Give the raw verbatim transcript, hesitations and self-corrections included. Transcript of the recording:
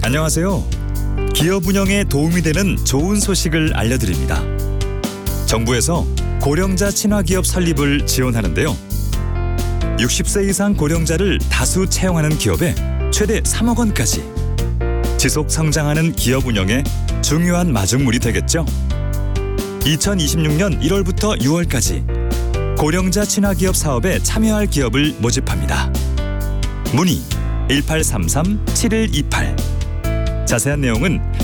안녕하세요. 기업 운영에 도움이 되는 좋은 소식을 알려드립니다. 정부에서 고령자 친화기업 설립을 지원하는데요. 육십 세 이상 고령자를 다수 채용하는 기업에 최대 삼억 원까지. 지속 성장하는 기업 운영에 중요한 마중물이 되겠죠. 이천이십육 년 일월부터 유월까지 고령자 친화기업 사업에 참여할 기업을 모집합니다. 문의 일팔삼삼 칠일이팔. 자세한 내용은